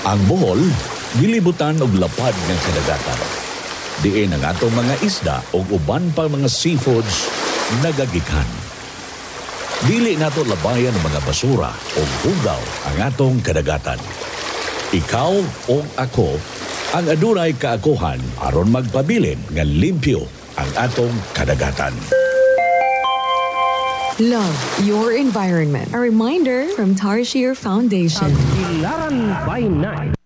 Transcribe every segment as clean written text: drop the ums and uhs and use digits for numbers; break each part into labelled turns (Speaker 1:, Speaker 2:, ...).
Speaker 1: Ang Bohol, gilibutan og lapad ng kadagatan. Diin ang atong mga isda o uban pa mga seafoods nagagikan. Dili nato labayan ng mga basura o bugaw ang atong kadagatan. Ikaw o ako ang adunay kaakuhan aron magpabilin nga limpyo ang atong kadagatan.
Speaker 2: Love your environment. A reminder from Tarshir Foundation.
Speaker 3: Tagbilaran by Night.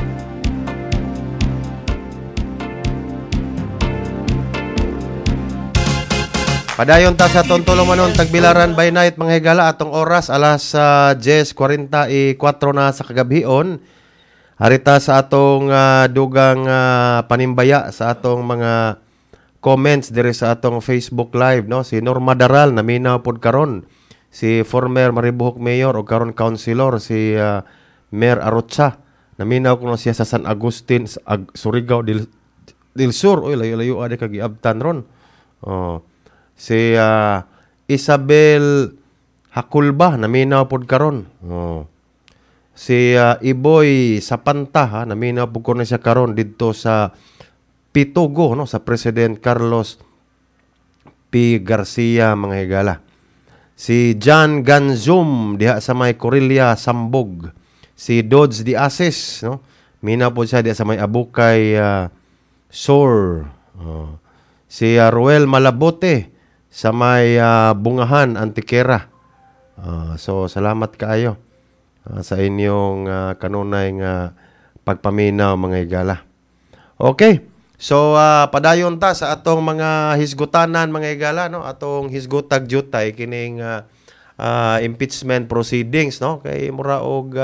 Speaker 4: Padayon ta sa tontulong manon Tagbilaran by Night mga higala atong oras alas 10:44 na sa kagabhion. Harita sa atong dugang panimbaya sa atong mga comments dire sa atong Facebook Live, no? Si Norma Daral naminaw pod karon, si former Maribohok Mayor o karon councilor si Mayor Arocha naminaw kuno siya sa San Agustin Surigao del Sur. Oy, layo-layo ade kag giabtan ron. Si Isabel Hakulba naminaw pod karon. Si Iboy Sapanta naminaw pod kuno siya karon didto sa Pitugo, no, sa President Carlos P. Garcia mga higala. Si John Ganzum diha sa may Corilla Sambog. Si Dodds Diases, no, mina po siya diha sa may Abukay Sur. Si Ruel Malabote sa may Bungahan Antiquera. So salamat kaayo sa inyong kanunay nga pagpaminaw mga higala. Okay. So, padayon ta sa atong mga hisgutanan mga higala, no? Atong hisgutag jutay kining impeachment proceedings, no? Kay mura og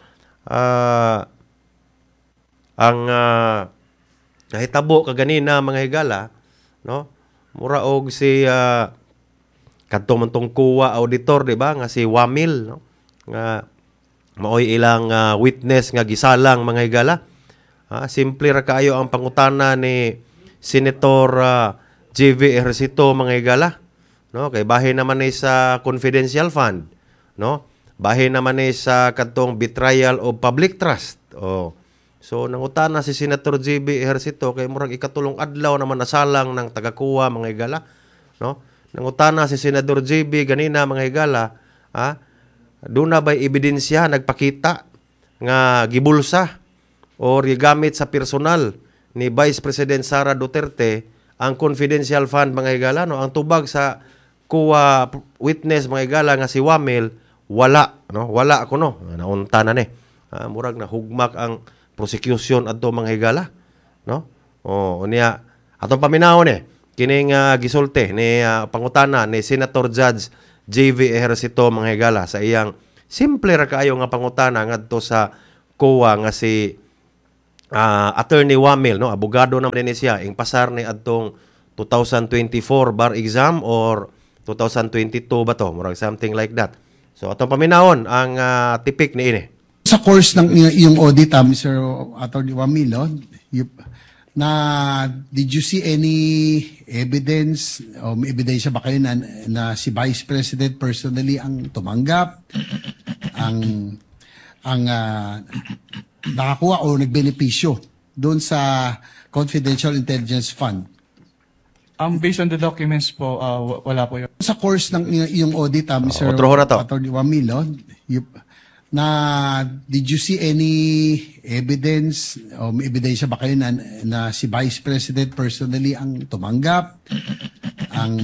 Speaker 4: ang nahitabo kaganina mga higala, no? Mura og si kadto man tong kuwa auditor, di ba? Nga si Wamil, no? Nga maoy ilang witness nga gisalang mga higala. Simple ra kaayo ang pangutana ni Senator JV Ejercito mga higala, no? Kay bahin naman ni sa confidential fund, no? Bahin naman ni sa kadtong betrayal of public trust. So nangutana si Senator JV Ejercito kay murag ikatulong adlaw naman nasalang ng tagakuha mga higala, no? Nangutana si Senador JB ganina mga higala, doon na ba'y ebidensya nagpakita nga gibulsa o gigamit sa personal ni Vice President Sara Duterte ang confidential fund mga higala, no? Ang tubag sa kuwa witness mga higala nga si Wamil wala, no? Wala kuno naunta na ni. Murag na hugmak ang prosecution adto mga higala, no? Unya atong paminaw ni kining gisulti ni pangutana ni Senator Judge JV Ejercito mga higala sa iyang simple ra kaayo nga pangutana ngadto sa kuwa nga si Attorney Wamil, no, abogado naman ni siya, ing pasar ni adtong 2024 bar exam or 2022 ba to, murag something like that. So atong paminahon ang tipik ni ini.
Speaker 5: Sa course ng iyong audit, Mr. Attorney Wamil, no, did you see any evidence o may ebidensya ba kayo na si Vice President personally ang tumanggap, ang nakakuha o nagbenepisyo doon sa Confidential Intelligence Fund?
Speaker 6: Based on the documents po, wala po yun.
Speaker 5: Sa course ng iyong audit, Mr. Attorney Wamil, no, did you see any evidence o may ebidensya ba kayo na si Vice President personally ang tumanggap, ang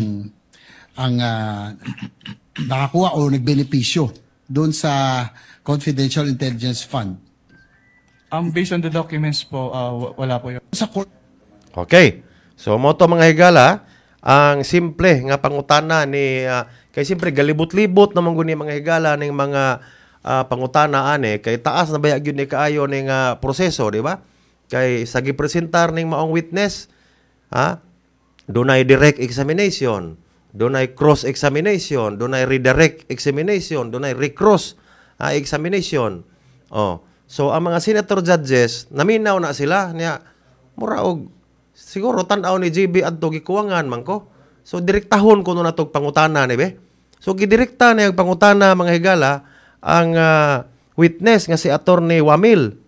Speaker 5: nakakuha o nagbenepisyo doon sa Confidential Intelligence Fund?
Speaker 6: Based on the documents po, wala po yun.
Speaker 4: Okay. So, moto mga higala, ang simple nga pangutana ni, kay simple galibot-libot naman guni mga higala ng mga pangutana ane, kay taas na bayag yun ni kaayo ng proseso, di ba? Kay sa gipresentar ng maong witness, dunay direct examination, dunay cross-examination, dunay redirect examination, dunay recross examination. So, ang mga senator judges, naminaw na sila niya, mura og siguro tan-aw ni JB adto gikuwangan man ko. So, direktahon ko na itong pangutana ni be. So, gidirekta na yung pangutana mga higala ang witness nga si Attorney Wamil.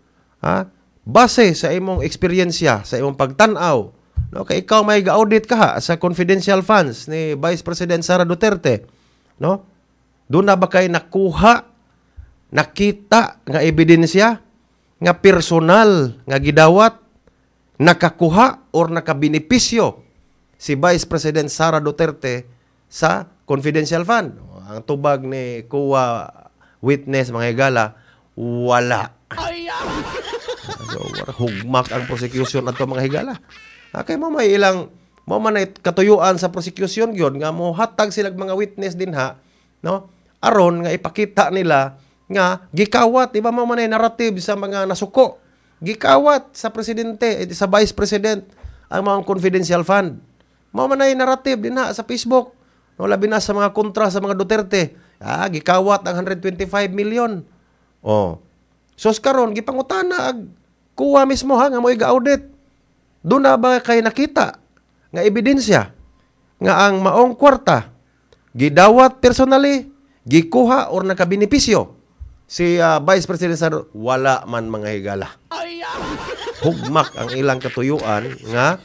Speaker 4: Base sa imong eksperyensya, sa imong pagtan-aw, no, kay ikaw may ga-audit ka sa confidential funds ni Vice President Sara Duterte, no? Doon na ba kay nakuha, nakita nga ebidensya nga personal nga gidawat, nakakuha or nakabenepisyo si Vice President Sara Duterte sa confidential fund? Ang tubag ni kuwa witness mga higala, wala. So, hugmak ang prosecution ato mga higala. Kay mo may ilang mo man katuyuan sa prosecution gyud nga mo hatag sila mga witness din ha, no? Aron nga ipakita nila nga gikawat, iba mo man narrative sa mga nasuko. Gikawat sa presidente, sa vice president ang mga confidential fund. Mo man narrative din ha sa Facebook. No, labi na sa mga kontra sa mga Duterte. Gikawat ang 125 million. So karon gipangutana ag kuha mismo ha nga mo iga-audit. Doon na ba kay nakita nga ebidensya nga ang maong kwarta gidawat personally, gikuha or nakabenepisyo si Vice President Sara? Wala man mga higala. Hugmak ang ilang katuyuan nga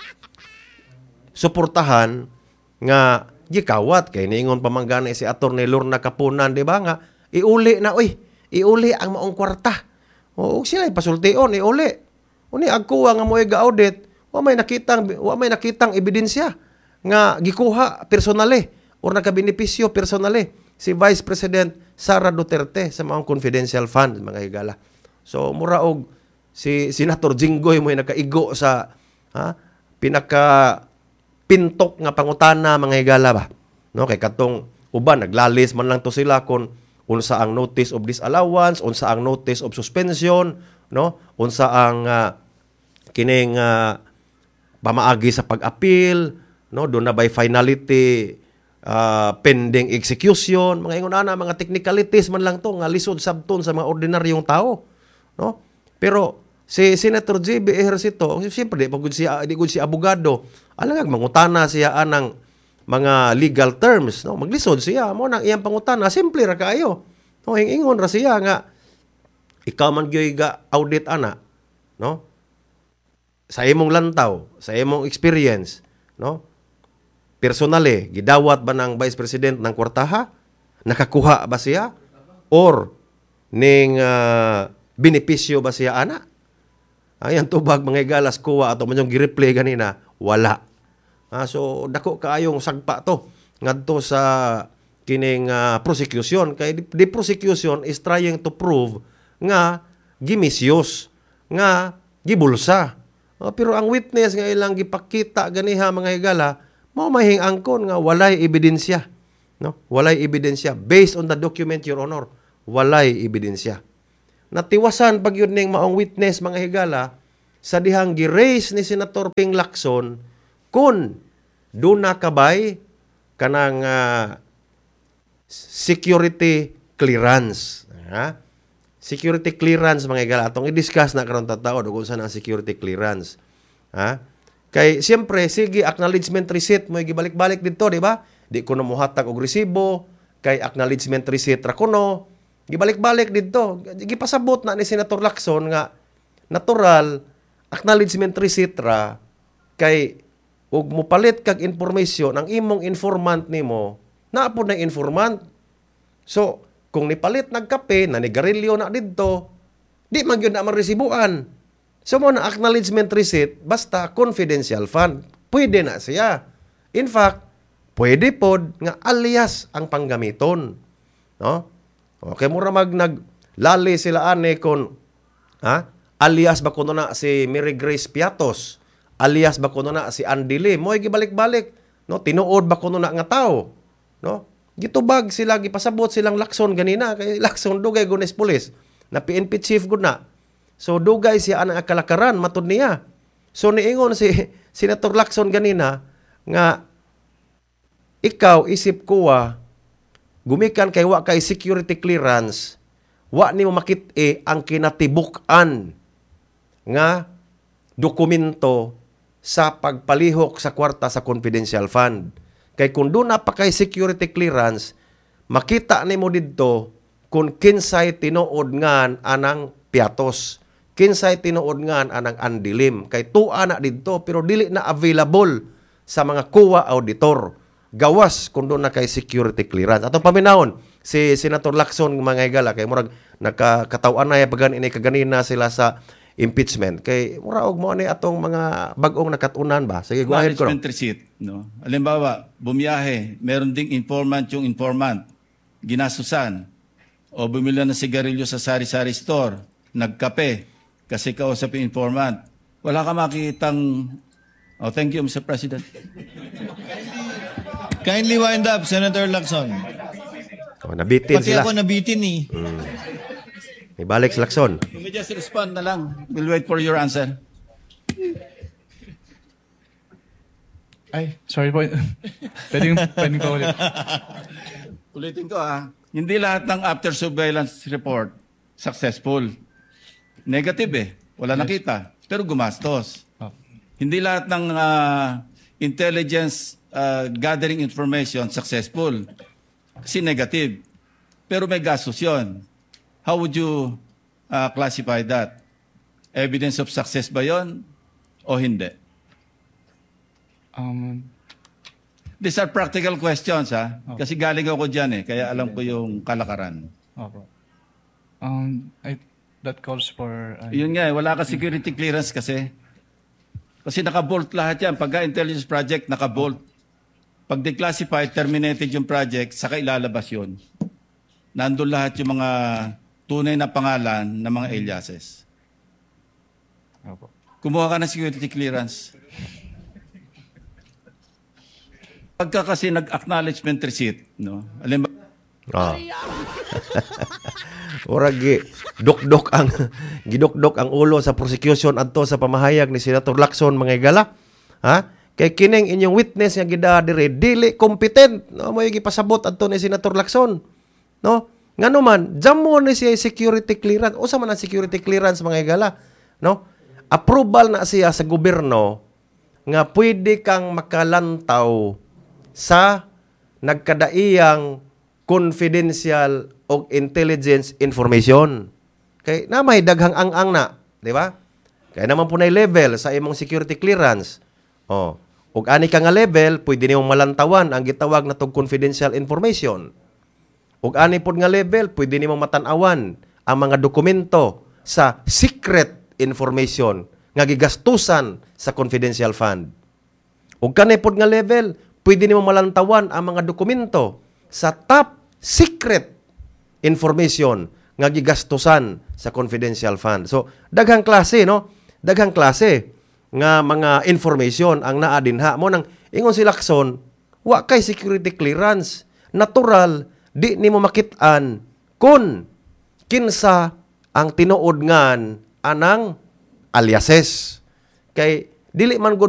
Speaker 4: suportahan nga gikawat kay niingon pamanggana si Attorney Lorna Capunan, di ba nga iuli ang maong kwarta. O sila ipasultion, iuli. Uni agkuha nga mo ga-audit, wa may nakitang ebidensya nga gikuha personally or nakabenepisyo personally si Vice President Sara Duterte sa mga confidential fund mga higala. So mura og si Senator Jinggoy mo nakaigo sa pinaka pintok nga pangutana mga higala ba. No, kay katong uban naglalis man lang to sila kon unsa ang notice of disallowance, unsa ang notice of suspension, no? Unsa ang kining pamaagi sa pag-appeal, no? Doon na by finality pending execution, mga ingon ana mga technicalities man lang to nga lisod sabton sa mga ordinaryong tao, no? Pero si Senator JB Ejercito, siyempre di gud si abogado, alangag mangutana siya anang mga legal terms, no? Maglisod siya mo nang iyang pangutana, simple ra kaayo. No, ingon ra siya nga ikaw man gyoy ga audit ana, no? Sa imong lantaw, sa imong experience, no? Personally, gidawat ba ng Vice President ng kwartaha? Nakakuha ba siya? Or ning benepisyo ba siya ana? Ayan tubag mga galas kuha ato man yung gi-replay ganina, wala. So dako kaayong sagpa to ngadto sa kining prosecution kay the prosecution is trying to prove nga gimisyos, nga gibulsa. Pero ang witness nga ilang gipakita ganiha mga higala, mao mahing angkon nga walay ebidensya, no? Walay ebidensya based on the document, Your Honor. Walay ebidensya. Natiwasan pag yun ning maong witness mga higala sa dihang gi-raise ni Senator Ping Lacson kun doon nakabay kanang security clearance. Security clearance mga higala atong i-discuss na karon tataod kung saan ang security clearance. Kay siyempre sige acknowledgement receipt mo gibalik-balik dito, di ba? Di ko na mohatag og resibo kay acknowledgement receipt ra kuno. Gibalik-balik dito. Gipasabot na ni Senator Lacson nga natural acknowledgement receipt ra kay ug mopalit kag information ang imong informant nimo naapod na informant. So kung nipalit nagkape na nigarilyo na didto, di man gyud na maresibuan. So mo na acknowledgement receipt basta confidential fund, pwede na siya. In fact, pwede pod nga alias ang panggamiton, no? Okay, mura naglali sila ane kon alias ba kuno na si Mary Grace Piatos, alias ba kuno na si Andy Lee, mo gibalik-balik, no? Tinuod ba kuno na nga tao, no? Gitubag sila, gipasabot silang Lacson ganina, kay Lacson dugay gunes pulis, na PNP chief gud na. So dugay siya anang akalakaran matud niya. So niingon si Senator Lacson ganina nga ikaw isip kuwa gumikan kay wa kay security clearance, wa nimo makit-e ang kinatibuk-an nga dokumento sa pagpalihok sa kwarta sa confidential fund. Kay kung doon na pa kay security clearance, makita nimo didto kung kinsay tinuod ngan anang Piatos, kinsay tinuod nga anang andilim kay tuwa na didto pero dili na available sa mga kuwa auditor gawas kundo na kay security clearance. Atong paminahon si Senator Lacson mga higala kay murag nakakataw-an na pagan ini kaganina sila sa impeachment kay mura og mo ni atong mga bag-ong nakatunan ba. Sige, go ahead ko.
Speaker 7: Management receipt, no. Halimbawa, bumiyahe, meron ding informant yung informant, ginasusan, o bumili ng sigarilyo sa sari-sari store, nagkape, kasi kausap yung informant. Wala ka makitang... Oh, thank you, Mr. President.
Speaker 8: Kindly wind up, Senator Lacson.
Speaker 4: Oh, nabitin
Speaker 8: Pati
Speaker 4: sila.
Speaker 8: ako nabitin eh.
Speaker 4: May balik si Lacson.
Speaker 7: You may just respond na lang. We'll wait for your answer.
Speaker 6: Ay, sorry po. Pwedeng pa ulit.
Speaker 7: Ulitin ko hindi lahat ng after surveillance report successful. Negative wala nakita, pero gumastos.
Speaker 6: Oh.
Speaker 7: Hindi lahat ng intelligence gathering information successful. Kasi negative. Pero may gastos yun. How would you classify that? Evidence of success ba yun o hindi? These are practical questions, Kasi galing ako dyan, kaya alam ko yung kalakaran.
Speaker 6: Opo. That calls for...
Speaker 7: Yun nga, wala ka security clearance kasi. Kasi naka-bolt lahat yan. Pagka intelligence project, naka-bolt. Pag declassified, terminated yung project, saka ilalabas yun. Nandun lahat yung mga tunay na pangalan ng mga aliases.
Speaker 6: Opo.
Speaker 7: Kumuha ka ng security clearance. Pagka kasi nag-acknowledgement receipt, no? Alam ba?
Speaker 4: Oh. Ora gidokdok ang gidokdok ang ulo sa prosecution adto sa pamahayag ni Senator Lacson mga higala. Ha? Kay kining inyong witness nga gida dire dili competent, no? Mo gipasabot adto ni Senator Lacson, no? Ngano man jamo ni siya security clearance. Usa man ang security clearance mga higala, no? Approval na siya sa gobyerno nga pwede kang makalantaw sa nagkadaiyang confidential o intelligence information. Kay na may daghang ang na, di ba? Kaya naman po na level sa imong security clearance. Oh, ug ani ka nga level, pwede nimong malantawan ang gitawag na tog confidential information. Ug ani pod nga level, pwede nimong matan-awan ang mga dokumento sa secret information nga gigastusan sa confidential fund. Ug kanay pod nga level, pwede nimong malantawan ang mga dokumento sa top secret information nga gigastusan sa confidential fund. So, daghang klase, no? Daghang klase nga mga information ang naa dinha mo nang ingon si Lacson, wa kay security clearance. Natural, di nimo makit-an kun kinsa ang tinuod ngan anang aliases. Kay dili man gud